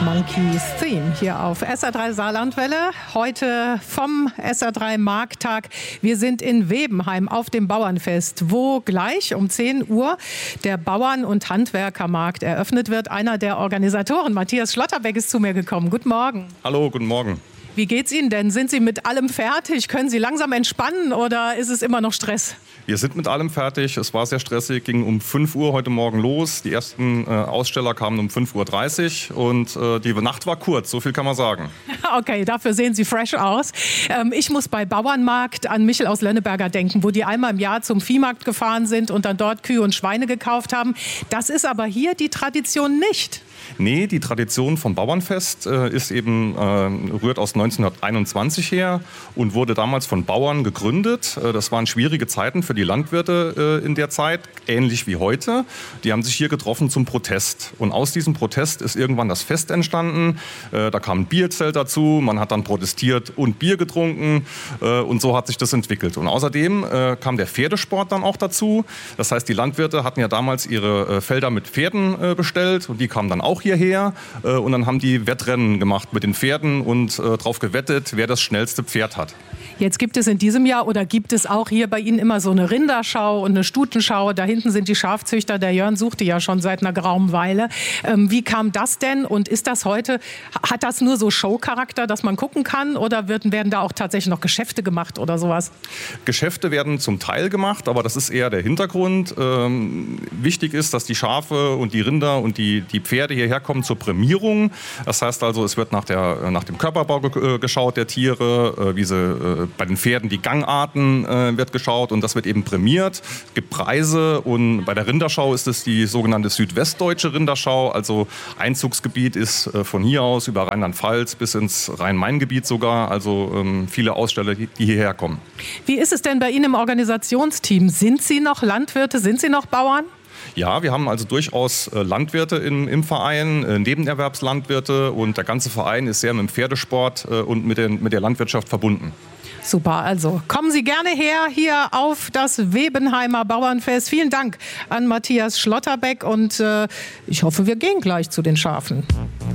Monkeys Theme hier auf SR3 Saarlandwelle. Heute vom SR3 Markttag. Wir sind in Webenheim auf dem Bauernfest, wo gleich um 10 Uhr der Bauern- und Handwerkermarkt eröffnet wird. Einer der Organisatoren, Matthias Schlotterbeck, ist zu mir gekommen. Guten Morgen. Hallo, guten Morgen. Wie geht's Ihnen denn? Sind Sie mit allem fertig? Können Sie langsam entspannen oder ist es immer noch Stress? Wir sind mit allem fertig. Es war sehr stressig, ging um 5 Uhr heute Morgen los. Die ersten Aussteller kamen um 5:30 Uhr und die Nacht war kurz, so viel kann man sagen. Okay, dafür sehen Sie fresh aus. Ich muss bei Bauernmarkt an Michel aus Lönneberger denken, wo die einmal im Jahr zum Viehmarkt gefahren sind und dann dort Kühe und Schweine gekauft haben. Das ist aber hier die Tradition nicht. Nee, die Tradition vom Bauernfest rührt aus 1921 her und wurde damals von Bauern gegründet. Das waren schwierige Zeiten für die Landwirte in der Zeit, ähnlich wie heute. Die haben sich hier getroffen zum Protest. Und aus diesem Protest ist irgendwann das Fest entstanden. Da kam ein Bierzelt dazu, man hat dann protestiert und Bier getrunken und so hat sich das entwickelt. Und außerdem kam der Pferdesport dann auch dazu. Das heißt, die Landwirte hatten ja damals ihre Felder mit Pferden bestellt und die kamen dann auch hierher und dann haben die Wettrennen gemacht mit den Pferden und drauf gewettet, wer das schnellste Pferd hat. Jetzt gibt es in diesem Jahr oder gibt es auch hier bei Ihnen immer so eine Rinderschau und eine Stutenschau. Da hinten sind die Schafzüchter. Der Jörn suchte ja schon seit einer geraumen Weile. Wie kam das denn und ist das heute, hat das nur so Showcharakter, dass man gucken kann oder werden da auch tatsächlich noch Geschäfte gemacht oder sowas? Geschäfte werden zum Teil gemacht, aber das ist eher der Hintergrund. Wichtig ist, dass die Schafe und die Rinder und die Pferde hierher kommen zur Prämierung. Das heißt also, es wird nach dem Körperbau geschaut der Tiere, wie sie bei den Pferden die Gangarten wird geschaut und das wird eben prämiert. Es gibt Preise und bei der Rinderschau ist es die sogenannte südwestdeutsche Rinderschau. Also Einzugsgebiet ist von hier aus über Rheinland-Pfalz bis ins Rhein-Main-Gebiet sogar. Also viele Aussteller, die hierher kommen. Wie ist es denn bei Ihnen im Organisationsteam? Sind Sie noch Landwirte? Sind Sie noch Bauern? Ja, wir haben also durchaus Landwirte im Verein, Nebenerwerbslandwirte und der ganze Verein ist sehr mit dem Pferdesport und mit der Landwirtschaft verbunden. Super, also kommen Sie gerne her hier auf das Webenheimer Bauernfest. Vielen Dank an Matthias Schlotterbeck und ich hoffe, wir gehen gleich zu den Schafen.